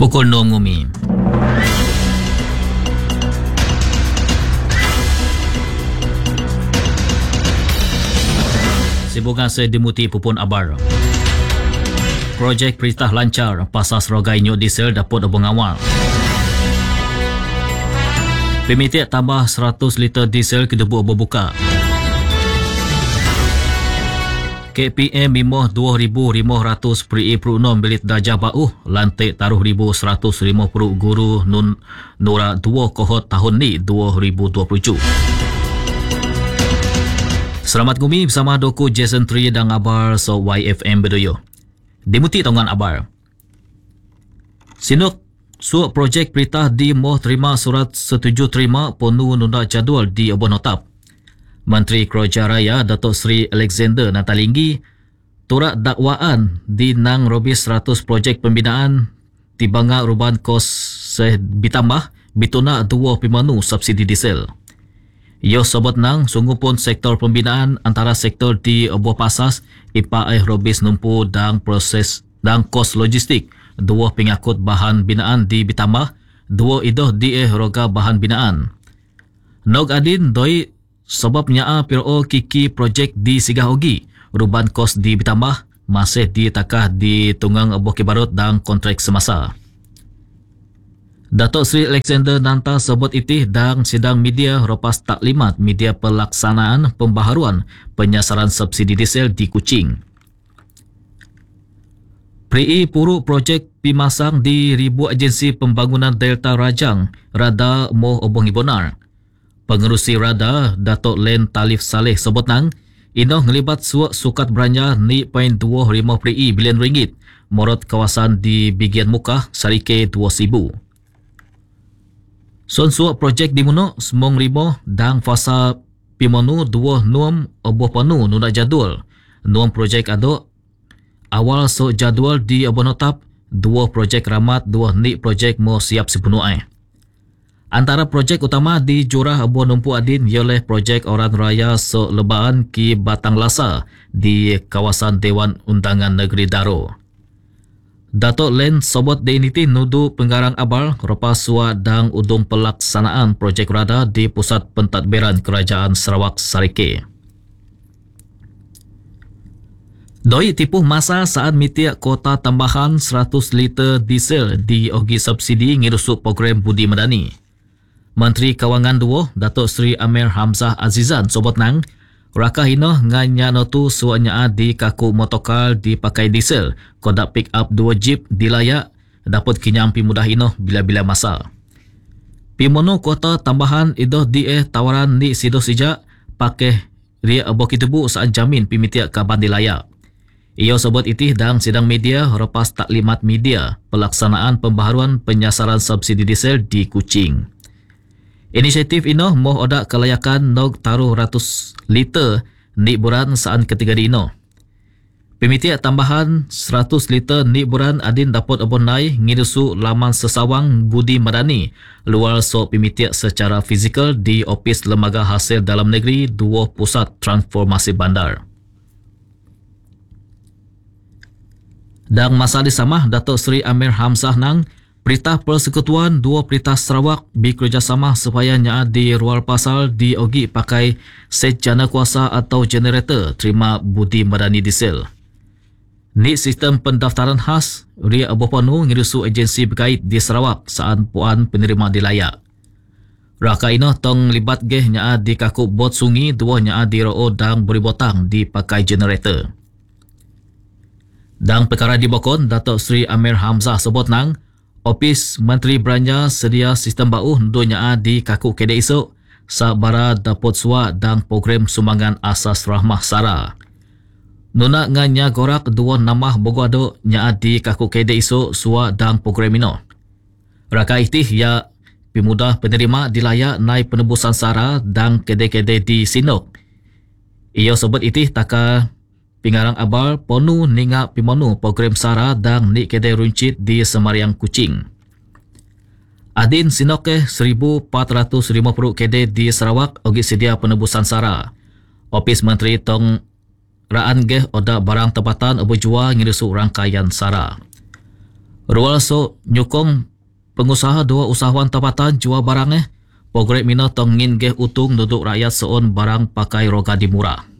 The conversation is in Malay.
Pukul 6 ngumi. Sibungan saya dimuti pupun abar. Projek perintah lancar pasas rogai nyok diesel dapat abang awal. Pemitik tambah 100 liter diesel ke debu berbuka. KPM mimoh 2,500 per 6 bilit darjah bauh lantik taruh 1,150 guru Nura 2 kohort tahun ni 2027. Selamat gumi bersama Doku Jason Tri dan abar so YFM Bedoyo. Dimuti tongan abar. Sinuk suap projek perintah di moh terima surat setuju terima penuh nunda jadual di Obonotap. Menteri Kerja Raya Datuk Seri Alexander Natalinggi turak dakwaan di nang robis 100 projek pembinaan tibanga ruban kos ditambah bituna 2 pimanu subsidi diesel. Ia sebut nang sungguh pun sektor pembinaan antara sektor di Oboh Pasas ipa robis numpu dan proses dan kos logistik 2 pengakut bahan binaan di bitambah 2 idoh di roga bahan binaan. Nog adin doi sebabnya PRO kiki projek di Sigahogi ruban kos di bitambah masih ditakah di tunggang Oboh Kibarut dan kontrak semasa. Datuk Seri Alexander Nanta sebut itih dan sidang media ropas taklimat media pelaksanaan pembaharuan penyasaran subsidi diesel di Kuching. Peri puru projek pimasang di ribu agensi pembangunan Delta Rajang Rada Moh Obong Ibonar. Pengerusi Rada Datuk Len Talif Saleh sebut nang inoh ngelibat sukat belanja ni 0.25 bilion ringgit morot kawasan di bagian muka Sarike 2,000. Son suap projek di Muno semong rimo dan fasa pimonu 2 nuam oboh panu nuna jadual. Nuam projek adok awal so jadual di Obonotap 2 projek ramat 2 ni projek mo siap sepenuhnya. Antara projek utama di Jurah Abu Numpu Adin ialah projek Orang Raya So Lebaan Ki Batang Lasa di kawasan Dewan Undangan Negeri Daro. Datuk Len Sobot Deniti nudu penggarang abal rupa suat dan udung pelaksanaan projek rada di Pusat Pentadbiran Kerajaan Sarawak Sarike. Doi tipuh masa saat mitiak kota tambahan 100 liter diesel di ogi subsidi ngirusuk program Budi Madani. Menteri Kawangan 2 Datuk Seri Amir Hamzah Azizan sobot nang raka hino nganya notu suanya di kaku motokal dipakai diesel kodak pick up 2 jeep dilayak dapat kinyampi mudah hino bila-bila masa. Pimono kota tambahan idoh di tawaran ni sido sijak pakai ria aboki tebu saat jamin pimitiak kaban dilayak. Ia sebut itih dan sidang media lepas taklimat media pelaksanaan pembaharuan penyasaran subsidi diesel di Kuching. Inisiatif ino moh odak kelayakan nog taruh 100 liter ni buran saan ketiga di ino. Pemitiak tambahan 100 liter ni buran adin dapat abonai ngirusu laman sesawang Budi Madani luar so pemitiak secara fizikal di Opis Lembaga Hasil Dalam Negeri 2 Pusat Transformasi Bandar. Dan masa disamah Datuk Seri Amir Hamzah nang Perintah Persekutuan 2 Perintah Sarawak bekerjasama supaya nyaat di rual pasal di ogi pakai set jana kuasa atau generator terima Budi Madani diesel. Ni sistem pendaftaran khas ria aboh panu ngirusu agensi berkait di Sarawak saat puan penerima dilayak. Raka ino tong libat geh nyaat di kaku bot sungi 2 nyaat di ro'o dan beri botang dipakai generator. Dan perkara di Bokon Datuk Seri Amir Hamzah sebut nang Opis Menteri Belanja sedia sistem bau dunia di kaku kede esok sabara dapat suat dan program sumbangan asas rahmah Sara. Nuna nganya gorak 2 nama bogado nya di kaku kede esok suat dan program ino. Raka itih ya pemuda penerima dilayak naik penebusan Sara dan kede-kede di Sinok. Ia sebut itih taka pingarang abal ponu ninga pimonu program Sara dan ni kedai runcit di Semariang Kuching. Adin Sinoke 1,450 kedai di Sarawak ogi sedia penebusan Sara. Opis Menteri Tong Raan geh oda barang tempatan obo jua ngirusu rangkaian Sara. Rual so nyukong pengusaha dua usahawan tempatan jual barang program mina tong ngin geh utung duduk rakyat seon barang pakai roga di murah.